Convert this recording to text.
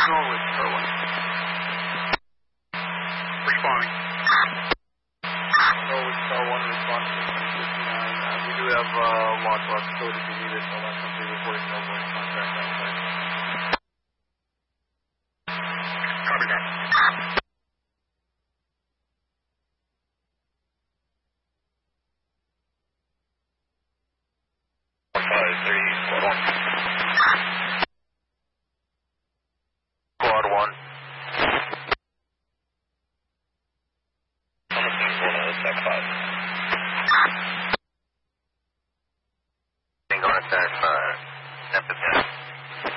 Norwood, Star 1. Responding. Norwood, Star 1, response to 1059. We do have watch code if you need it. Hold on, somebody reporting no voice contact outside. Copy that. 5-3, 1.